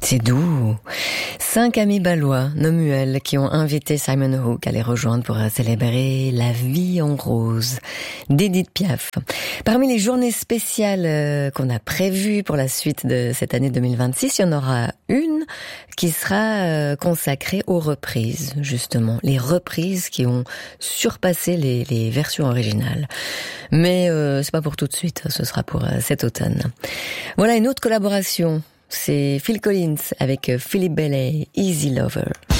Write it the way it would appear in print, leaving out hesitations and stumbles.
C'est doux. 5 amis balois, Nomuel, qui ont invité Simon Hook à les rejoindre pour célébrer la vie en rose d'Édith Piaf. Parmi les journées spéciales qu'on a prévues pour la suite de cette année 2026, il y en aura une qui sera consacrée aux reprises, justement. Les reprises qui ont surpassé les versions originales. Mais c'est pas pour tout de suite, ce sera pour cet automne. Voilà une autre collaboration. C'est Phil Collins avec Philip Bailey, Easy Lover.